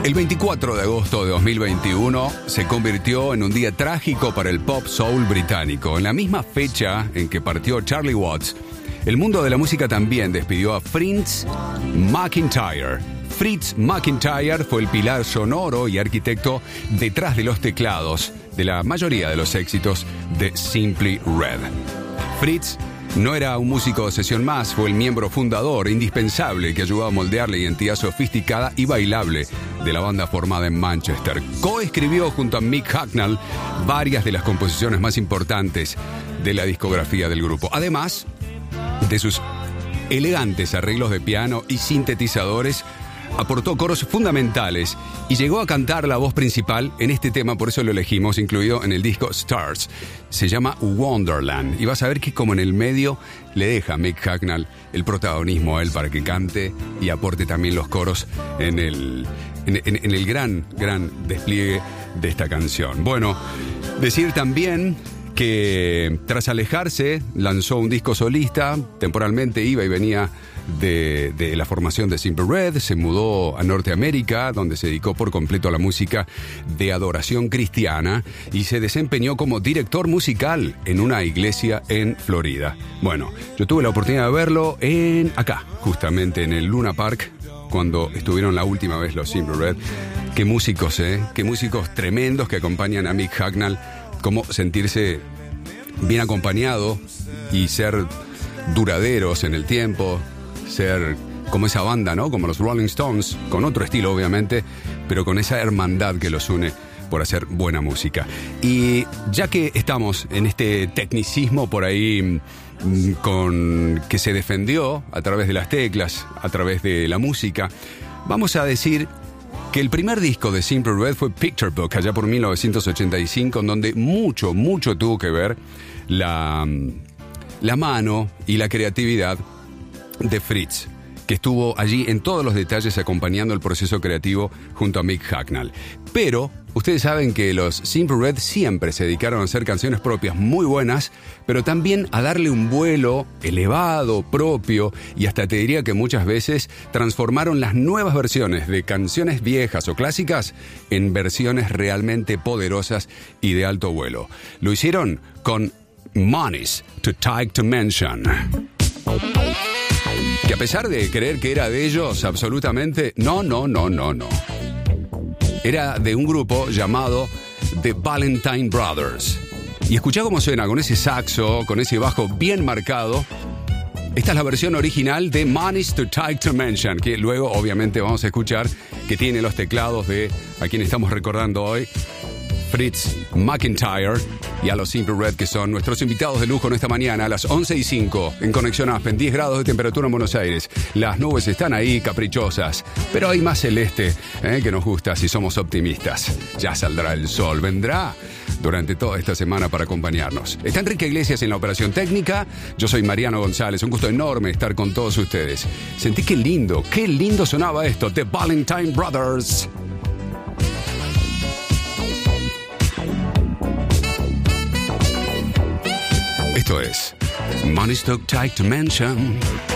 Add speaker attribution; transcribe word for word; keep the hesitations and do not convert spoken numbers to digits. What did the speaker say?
Speaker 1: El veinticuatro de agosto de dos mil veintiuno se convirtió en un día trágico para el pop soul británico. En la misma fecha en que partió Charlie Watts, el mundo de la música también despidió a Fritz McIntyre. Fritz McIntyre fue el pilar sonoro y arquitecto detrás de los teclados de la mayoría de los éxitos de Simply Red. Fritz no era un músico de sesión más, fue el miembro fundador indispensable que ayudó a moldear la identidad sofisticada y bailable de la banda formada en Manchester. Coescribió junto a Mick Hucknall varias de las composiciones más importantes de la discografía del grupo, además de sus elegantes arreglos de piano y sintetizadores. Aportó coros fundamentales y llegó a cantar la voz principal en este tema, por eso lo elegimos, incluido en el disco Stars. Se llama Wonderland y vas a ver que como en el medio le deja a Mick Hucknall el protagonismo a él para que cante y aporte también los coros en el, en, en, en el gran, gran despliegue de esta canción. Bueno, decir también que tras alejarse lanzó un disco solista, temporalmente iba y venía de, de la formación de Simply Red, se mudó a Norteamérica, donde se dedicó por completo a la música de adoración cristiana y se desempeñó como director musical en una iglesia en Florida. Bueno, yo tuve la oportunidad de verlo en acá, justamente en el Luna Park, cuando estuvieron la última vez los Simply Red. Qué músicos, ¿eh? Qué músicos tremendos que acompañan a Mick Hucknall. Cómo sentirse bien acompañado y ser duraderos en el tiempo, ser como esa banda, ¿no? Como los Rolling Stones, con otro estilo obviamente, pero con esa hermandad que los une por hacer buena música. Y ya que estamos en este tecnicismo por ahí con que se defendió a través de las teclas, a través de la música, vamos a decir que el primer disco de Simply Red fue Picture Book, allá por mil novecientos ochenta y cinco, en donde mucho, mucho tuvo que ver la, la mano y la creatividad de Fritz, que estuvo allí en todos los detalles acompañando el proceso creativo junto a Mick Hucknall. Pero ustedes saben que los Simply Red siempre se dedicaron a hacer canciones propias muy buenas, pero también a darle un vuelo elevado, propio, y hasta te diría que muchas veces transformaron las nuevas versiones de canciones viejas o clásicas en versiones realmente poderosas y de alto vuelo. Lo hicieron con Money's Too Tight to Mention, que a pesar de creer que era de ellos, absolutamente, no, no, no, no, no. Era de un grupo llamado The Valentine Brothers. Y escuchá cómo suena, con ese saxo, con ese bajo bien marcado. Esta es la versión original de Money's Too Tight to Mention, que luego obviamente vamos a escuchar, que tiene los teclados de a quien estamos recordando hoy, Fritz McIntyre, y a los Simply Red, que son nuestros invitados de lujo en esta mañana a las once y cinco en Conexión Aspen. diez grados de temperatura en Buenos Aires. Las nubes están ahí caprichosas, pero hay más celeste, ¿eh? que nos gusta si somos optimistas. Ya saldrá el sol, vendrá durante toda esta semana para acompañarnos. Está Enrique Iglesias en la operación técnica. Yo soy Mariano González. Un gusto enorme estar con todos ustedes. Sentí qué lindo, qué lindo sonaba esto. The Valentine Brothers. Esto es Money's Too Tight to Mention.